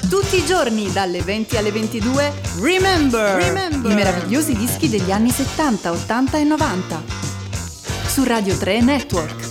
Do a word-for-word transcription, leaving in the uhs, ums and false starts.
Tutti i giorni dalle venti alle ventidue Remember, Remember. I meravigliosi dischi degli anni settanta, ottanta e novanta su Radio tre Network.